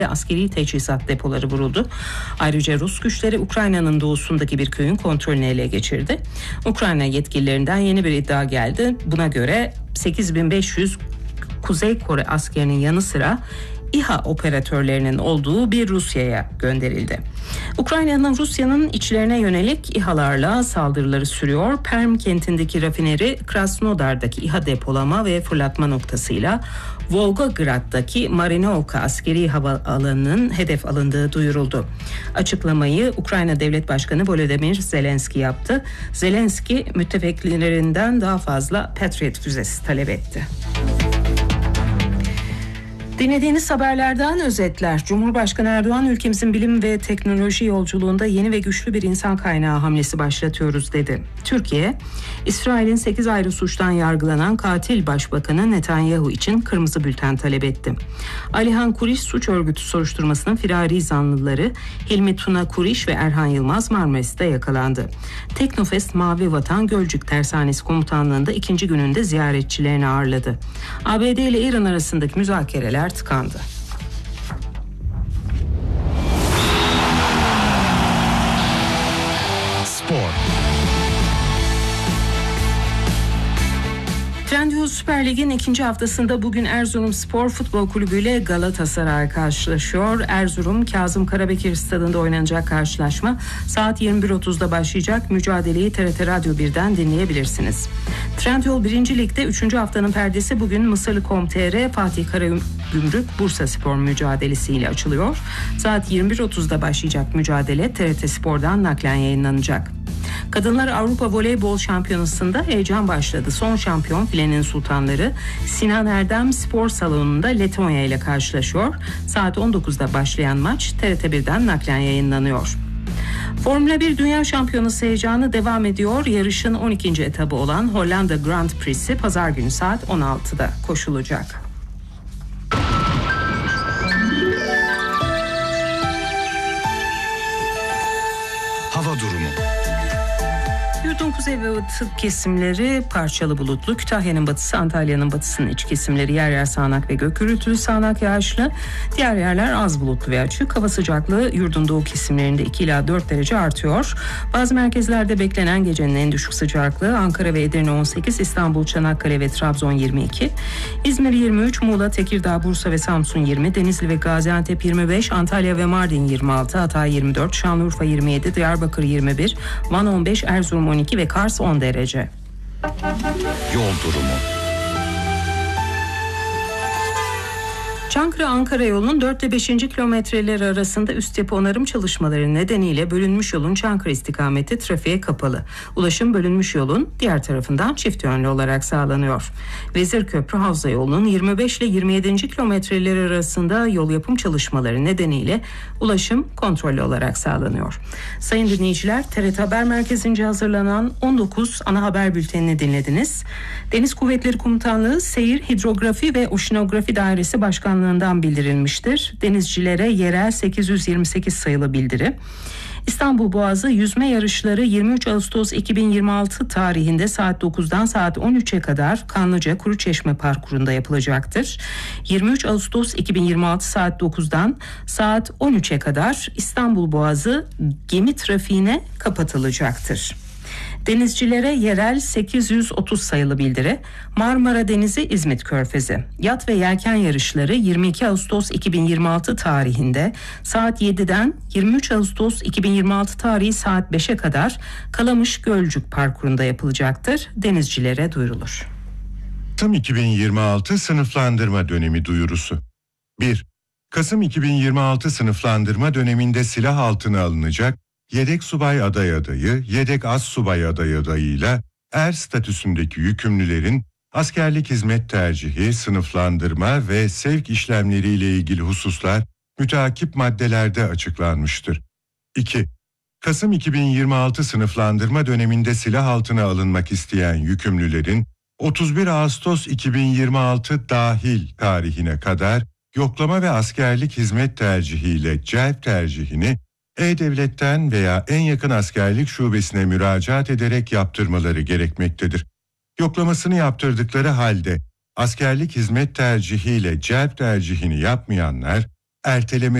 ve askeri teçhizat depoları vuruldu. Ayrıca Rus güçleri Ukrayna'nın doğusundaki bir köyün kontrolünü ele geçirdi. Ukrayna yetkililerinden yeni bir iddia geldi. Buna göre 8500 Kuzey Kore askerinin yanı sıra İHA operatörlerinin olduğu bir Rusya'ya gönderildi. Ukrayna'nın Rusya'nın içlerine yönelik İHA'larla saldırıları sürüyor. Perm kentindeki rafineri Krasnodar'daki İHA depolama ve fırlatma noktasıyla Volgograd'daki Marinovka askeri havaalanının hedef alındığı duyuruldu. Açıklamayı Ukrayna Devlet Başkanı Volodymyr Zelenski yaptı. Zelenski müttefiklerinden daha fazla Patriot füzesi talep etti. Dinlediğiniz haberlerden özetler. Cumhurbaşkanı Erdoğan ülkemizin bilim ve teknoloji yolculuğunda yeni ve güçlü bir insan kaynağı hamlesi başlatıyoruz dedi. Türkiye, İsrail'in 8 ayrı suçtan yargılanan katil başbakanı Netanyahu için kırmızı bülten talep etti. Alihan Kuriş suç örgütü soruşturmasının firari zanlıları Hilmi Tuna Kuriş ve Erhan Yılmaz Marmaris'te yakalandı. Teknofest Mavi Vatan Gölcük Tersanesi Komutanlığı'nda ikinci gününde ziyaretçilerini ağırladı. ABD ile İran arasındaki müzakereler tıkandı. Spor. Trendyol Süper Lig'in ikinci haftasında bugün Erzurumspor Futbol Kulübü ile Galatasaray karşılaşıyor. Erzurum Kazım Karabekir Stadı'nda oynanacak karşılaşma saat 21.30'da başlayacak. Mücadeleyi TRT Radyo 1'den dinleyebilirsiniz. Trendyol 1. Lig'de 3. haftanın perdesi bugün Mısırlı.com.tr Fatih Karagümrük Bursaspor mücadelesiyle açılıyor. Saat 21.30'da başlayacak mücadele TRT Spor'dan naklen yayınlanacak. Kadınlar Avrupa Voleybol Şampiyonası'nda heyecan başladı. Son şampiyon filenin sultanları Sinan Erdem Spor Salonu'nda Letonya ile karşılaşıyor. Saat 19'da başlayan maç TRT 1'den naklen yayınlanıyor. Formula 1 Dünya Şampiyonası heyecanı devam ediyor. Yarışın 12. etabı olan Hollanda Grand Prix'si pazar günü saat 16'da koşulacak. Hava durumu. Yurdun kuzey ve batı kesimleri parçalı bulutlu. Kütahya'nın batısı, Antalya'nın batısının iç kesimleri yer yer sağanak ve gök gürültülü, sağanak yağışlı. Diğer yerler az bulutlu ve açık. Hava sıcaklığı yurdun doğu kesimlerinde 2 ila 4 derece artıyor. Bazı merkezlerde beklenen gecenin en düşük sıcaklığı Ankara ve Edirne 18, İstanbul, Çanakkale ve Trabzon 22, İzmir 23, Muğla, Tekirdağ, Bursa ve Samsun 20, Denizli ve Gaziantep 25, Antalya ve Mardin 26, Hatay 24, Şanlıurfa 27, Diyarbakır 21, Van 15, Erzurum 12 ve Kars 10 derece. Yol durumu. Çankırı-Ankara yolunun 4 ile 5. kilometreleri arasında üst yapı onarım çalışmaları nedeniyle bölünmüş yolun Çankırı istikameti trafiğe kapalı. Ulaşım bölünmüş yolun diğer tarafından çift yönlü olarak sağlanıyor. Vezirköprü Havza yolunun 25 ile 27. kilometreleri arasında yol yapım çalışmaları nedeniyle ulaşım kontrollü olarak sağlanıyor. Sayın dinleyiciler, TRT Haber Merkezi'nce hazırlanan 19 ana haber bültenini dinlediniz. Deniz Kuvvetleri Komutanlığı Seyir, Hidrografi ve Oşinografi Dairesi Başkanlığı'ndan bildirilmiştir. Denizcilere yerel 828 sayılı bildiri. İstanbul Boğazı yüzme yarışları 23 Ağustos 2026 tarihinde saat 9'dan saat 13'e kadar Kanlıca Kuruçeşme parkurunda yapılacaktır. 23 Ağustos 2026 saat 9'dan saat 13'e kadar İstanbul Boğazı gemi trafiğine kapatılacaktır. Denizcilere yerel 830 sayılı bildiri. Marmara Denizi İzmit Körfezi. Yat ve yelken yarışları 22 Ağustos 2026 tarihinde saat 7'den 23 Ağustos 2026 tarihi saat 5'e kadar Kalamış Gölcük parkurunda yapılacaktır. Denizcilere duyurulur. Kasım 2026 sınıflandırma dönemi duyurusu. 1. Kasım 2026 sınıflandırma döneminde silah altına alınacak yedek subay aday adayı, yedek az subay aday adayıyla er statüsündeki yükümlülerin askerlik hizmet tercihi, sınıflandırma ve sevk işlemleriyle ilgili hususlar müteakip maddelerde açıklanmıştır. 2. Kasım 2026 sınıflandırma döneminde silah altına alınmak isteyen yükümlülerin 31 Ağustos 2026 dahil tarihine kadar yoklama ve askerlik hizmet tercihiyle celp tercihini E-Devlet'ten veya en yakın askerlik şubesine müracaat ederek yaptırmaları gerekmektedir. Yoklamasını yaptırdıkları halde askerlik hizmet tercihiyle celp tercihini yapmayanlar erteleme